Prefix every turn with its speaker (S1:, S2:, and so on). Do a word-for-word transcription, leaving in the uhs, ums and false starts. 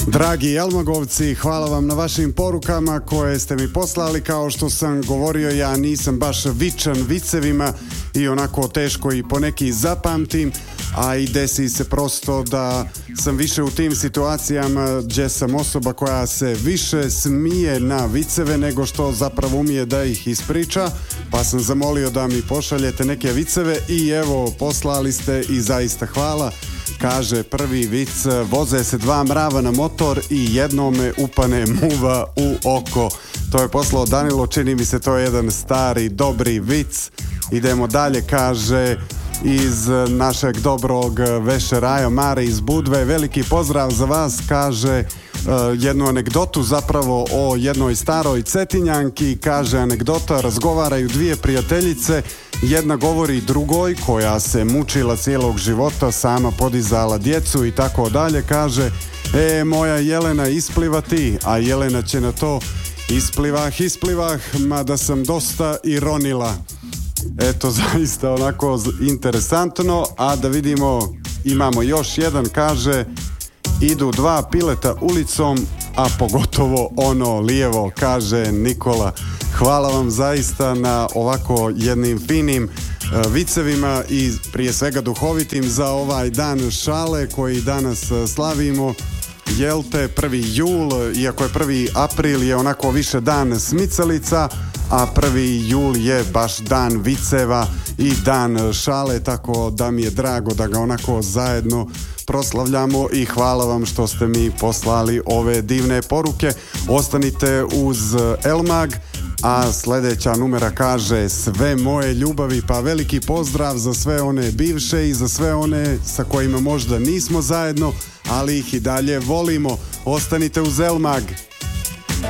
S1: Dragi Elmagovci, hvala vam na vašim porukama koje ste mi poslali. Kao što sam govorio, ja nisam baš vičan vicevima i onako teško i poneki zapamtim, a i desi se prosto da sam više u tim situacijama gdje sam osoba koja se više smije na viceve nego što zapravo umije da ih ispriča, pa sam zamolio da mi pošaljete neke viceve i evo, poslali ste i zaista hvala. Kaže prvi vic: voze se dva mrava na motor i jednome upane muva u oko. To je poslao Danilo, čini mi se to je jedan stari dobri vic. Idemo dalje, kaže iz našeg dobrog vešeraja Mare iz Budve, veliki pozdrav za vas, kaže uh, jednu anegdotu zapravo o jednoj staroj Cetinjanki. Kaže anegdota: razgovaraju dvije prijateljice, jedna govori drugoj koja se mučila cijelog života, sama podizala djecu i tako dalje, kaže: e, moja Jelena, ispliva ti, a Jelena će na to: isplivah, isplivah, mada sam dosta i ronila. Eto, zaista onako interesantno. A da vidimo, imamo još jedan, kaže: idu dva pileta ulicom, a pogotovo ono lijevo, kaže Nikola. Hvala vam zaista na ovako jednim finim uh, vicevima i prije svega duhovitim za ovaj dan šale koji danas uh, slavimo. Jel te, prvi jul, iako je prvi april je onako više dan smicalica, a prvi jul je baš dan viceva i dan šale, tako da mi je drago da ga onako zajedno proslavljamo i hvala vam što ste mi poslali ove divne poruke. Ostanite uz Elmag, a sljedeća numera kaže: sve moje ljubavi, pa veliki pozdrav za sve one bivše i za sve one sa kojima možda nismo zajedno, ali ih i dalje volimo. Ostanite uz Elmag.